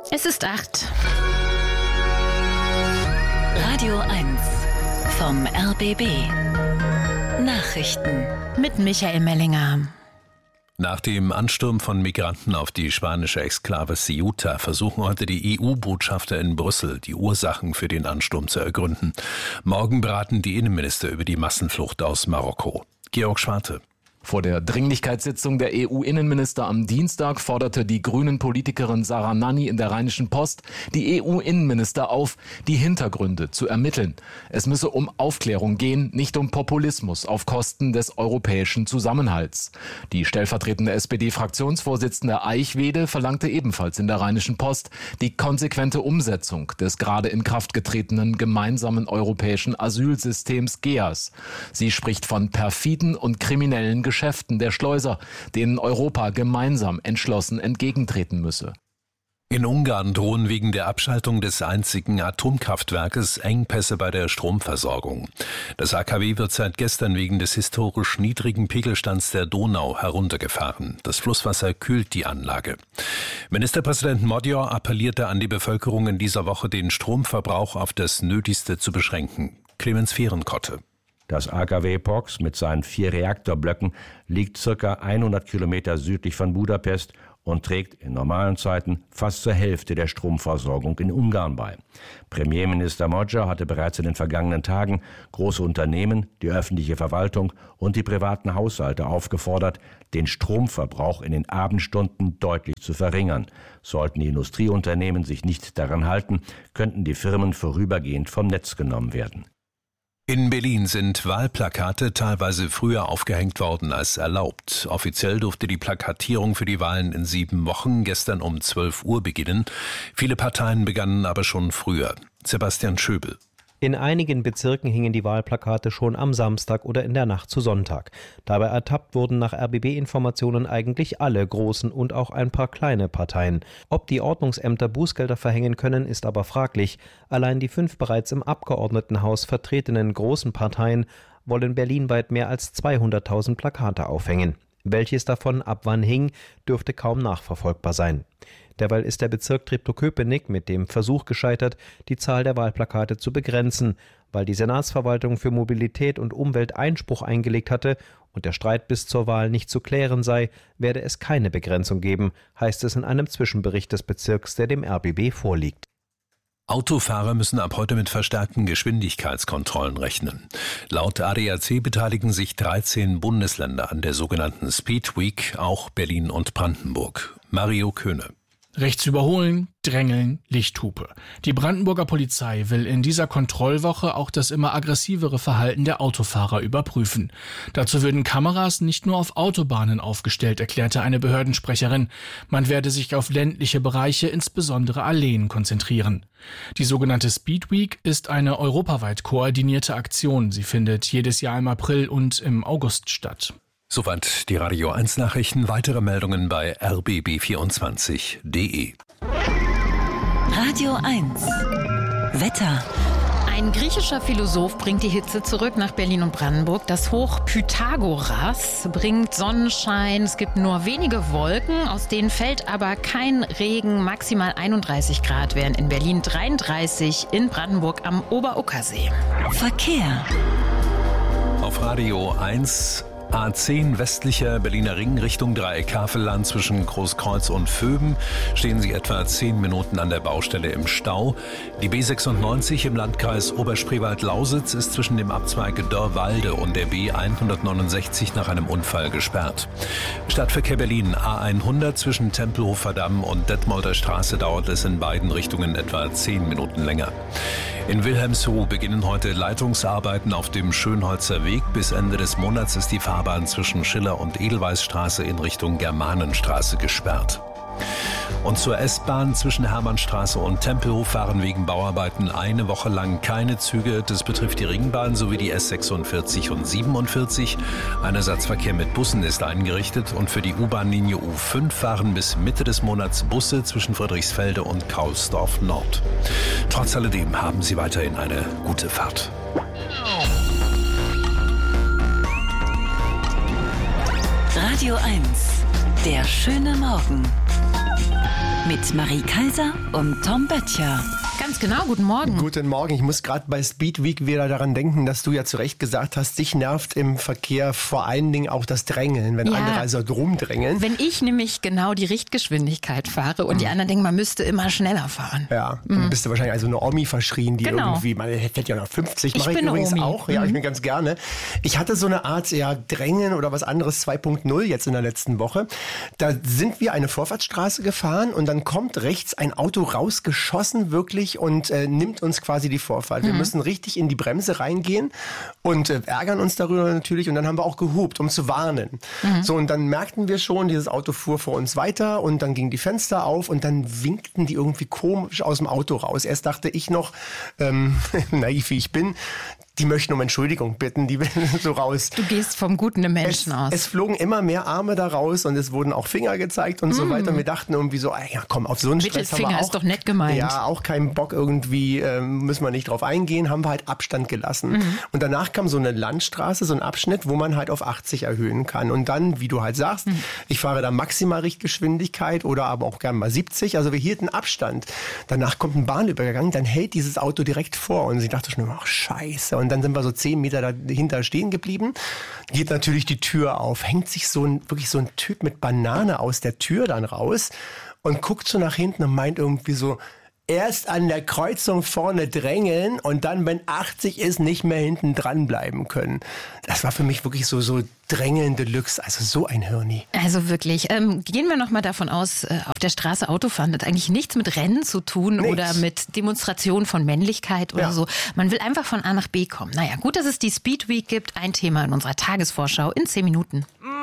Es ist 8. Radio 1 vom RBB. Nachrichten Mit Michael Mellinger. Nach dem Ansturm von Migranten auf die spanische Exklave Ceuta versuchen heute die EU-Botschafter in Brüssel, die Ursachen für den Ansturm zu ergründen. Morgen beraten die Innenminister über die Massenflucht aus Marokko. Georg Schwarte. Vor der Dringlichkeitssitzung der EU-Innenminister am Dienstag forderte die Grünen-Politikerin Sarah Nanni in der Rheinischen Post die EU-Innenminister auf, die Hintergründe zu ermitteln. Es müsse um Aufklärung gehen, nicht um Populismus auf Kosten des europäischen Zusammenhalts. Die stellvertretende SPD-Fraktionsvorsitzende Eichwede verlangte ebenfalls in der Rheinischen Post die konsequente Umsetzung des gerade in Kraft getretenen gemeinsamen europäischen Asylsystems GEAS. Sie spricht von perfiden und kriminellen Geschäften der Schleuser, denen Europa gemeinsam entschlossen entgegentreten müsse. In Ungarn drohen wegen der Abschaltung des einzigen Atomkraftwerkes Engpässe bei der Stromversorgung. Das AKW wird seit gestern wegen des historisch niedrigen Pegelstands der Donau heruntergefahren. Das Flusswasser kühlt die Anlage. Ministerpräsident Magyar appellierte an die Bevölkerung in dieser Woche, den Stromverbrauch auf das Nötigste zu beschränken. Clemens Fehrenkotte. Das AKW Pox mit seinen 4 Reaktorblöcken liegt ca. 100 Kilometer südlich von Budapest und trägt in normalen Zeiten fast zur Hälfte der Stromversorgung in Ungarn bei. Premierminister Magyar hatte bereits in den vergangenen Tagen große Unternehmen, die öffentliche Verwaltung und die privaten Haushalte aufgefordert, den Stromverbrauch in den Abendstunden deutlich zu verringern. Sollten die Industrieunternehmen sich nicht daran halten, könnten die Firmen vorübergehend vom Netz genommen werden. In Berlin sind Wahlplakate teilweise früher aufgehängt worden als erlaubt. Offiziell durfte die Plakatierung für die Wahlen in 7 Wochen gestern um 12 Uhr beginnen. Viele Parteien begannen aber schon früher. Sebastian Schöbel. In einigen Bezirken hingen die Wahlplakate schon am Samstag oder in der Nacht zu Sonntag. Dabei ertappt wurden nach RBB-Informationen eigentlich alle großen und auch ein paar kleine Parteien. Ob die Ordnungsämter Bußgelder verhängen können, ist aber fraglich. Allein die 5 bereits im Abgeordnetenhaus vertretenen großen Parteien wollen berlinweit mehr als 200.000 Plakate aufhängen. Welches davon ab wann hing, dürfte kaum nachverfolgbar sein. Derweil ist der Bezirk Treptow-Köpenick mit dem Versuch gescheitert, die Zahl der Wahlplakate zu begrenzen. Weil die Senatsverwaltung für Mobilität und Umwelt Einspruch eingelegt hatte und der Streit bis zur Wahl nicht zu klären sei, werde es keine Begrenzung geben, heißt es in einem Zwischenbericht des Bezirks, der dem RBB vorliegt. Autofahrer müssen ab heute mit verstärkten Geschwindigkeitskontrollen rechnen. Laut ADAC beteiligen sich 13 Bundesländer an der sogenannten Speed Week, auch Berlin und Brandenburg. Mario Köhne. Rechts überholen, drängeln, Lichthupe. Die Brandenburger Polizei will in dieser Kontrollwoche auch das immer aggressivere Verhalten der Autofahrer überprüfen. Dazu würden Kameras nicht nur auf Autobahnen aufgestellt, erklärte eine Behördensprecherin. Man werde sich auf ländliche Bereiche, insbesondere Alleen, konzentrieren. Die sogenannte Speed Week ist eine europaweit koordinierte Aktion. Sie findet jedes Jahr im April und im August statt. Soweit die Radio 1 Nachrichten. Weitere Meldungen bei rbb24.de. Radio 1 Wetter. Ein griechischer Philosoph bringt die Hitze zurück nach Berlin und Brandenburg. Das Hoch Pythagoras bringt Sonnenschein. Es gibt nur wenige Wolken, aus denen fällt aber kein Regen. Maximal 31 Grad wären in Berlin, 33 in Brandenburg am Ober-Okersee. Verkehr. Auf Radio 1 A10 westlicher Berliner Ring Richtung Dreieck-Havelland zwischen Großkreuz und Vöben stehen Sie etwa 10 Minuten an der Baustelle im Stau. Die B96 im Landkreis Oberspreewald-Lausitz ist zwischen dem Abzweig Dörrwalde und der B169 nach einem Unfall gesperrt. Stadtverkehr Berlin A100 zwischen Tempelhofer Damm und Detmolder Straße dauert es in beiden Richtungen etwa 10 Minuten länger. In Wilhelmsruh beginnen heute Leitungsarbeiten auf dem Schönholzer Weg. Bis Ende des Monats ist die Fahrbahn zwischen Schiller- und Edelweißstraße in Richtung Germanenstraße gesperrt. Und zur S-Bahn zwischen Hermannstraße und Tempelhof fahren wegen Bauarbeiten eine Woche lang keine Züge. Das betrifft die Ringbahn sowie die S46 und 47. Ein Ersatzverkehr mit Bussen ist eingerichtet und für die U-Bahn-Linie U5 fahren bis Mitte des Monats Busse zwischen Friedrichsfelde und Kaulsdorf Nord. Trotz alledem haben Sie weiterhin eine gute Fahrt. Radio 1, der schöne Morgen. Mit Marie Kaiser und Tom Böttcher. Ganz genau, guten Morgen. Guten Morgen. Ich muss gerade bei Speed Week wieder daran denken, dass du ja zu Recht gesagt hast, dich nervt im Verkehr vor allen Dingen auch das Drängeln, wenn andere also rumdrängeln. Wenn ich nämlich genau die Richtgeschwindigkeit fahre und die anderen denken, man müsste immer schneller fahren. Ja, dann bist du wahrscheinlich also eine Omi verschrien, die irgendwie, man hätte ja noch 50, mache ich übrigens Omi. auch. Ja, ich bin ganz gerne. Ich hatte so eine Art Drängen oder was anderes 2.0 jetzt in der letzten Woche. Da sind wir eine Vorfahrtsstraße gefahren und dann kommt rechts ein Auto rausgeschossen wirklich und nimmt uns quasi die Vorfahrt. Wir müssen richtig in die Bremse reingehen und ärgern uns darüber natürlich und dann haben wir auch gehupt, um zu warnen. So, und dann merkten wir schon, dieses Auto fuhr vor uns weiter und dann gingen die Fenster auf und dann winkten die irgendwie komisch aus dem Auto raus. Erst dachte ich noch, naiv wie ich bin, die möchten um Entschuldigung bitten, die so raus. Du gehst vom Guten im Menschen aus. Es flogen immer mehr Arme da raus und es wurden auch Finger gezeigt und so weiter. Und wir dachten irgendwie so, ja komm, auf so einen Stress haben wir auch. Mittelfinger ist doch nett gemeint. Ja, auch keinen Bock irgendwie, müssen wir nicht drauf eingehen, haben wir halt Abstand gelassen. Und danach kam so eine Landstraße, so ein Abschnitt, wo man halt auf 80 erhöhen kann. Und dann, wie du halt sagst, ich fahre da maximal Richtgeschwindigkeit oder aber auch gerne mal 70. Also wir hielten Abstand. Danach kommt ein Bahnübergang, dann hält dieses Auto direkt vor. Und ich dachte schon, ach scheiße. Und dann sind wir so 10 Meter dahinter stehen geblieben. Geht natürlich die Tür auf. Hängt sich wirklich so ein Typ mit Banane aus der Tür dann raus und guckt so nach hinten und meint irgendwie so, erst an der Kreuzung vorne drängeln und dann, wenn 80 ist, nicht mehr hinten dran bleiben können. Das war für mich wirklich so Drängeln Deluxe, also so ein Hirni. Also wirklich, gehen wir noch mal davon aus, auf der Straße Autofahren hat eigentlich nichts mit Rennen zu tun oder mit Demonstration von Männlichkeit oder so. Man will einfach von A nach B kommen. Naja, gut, dass es die Speed Week gibt. Ein Thema in unserer Tagesvorschau in 10 Minuten.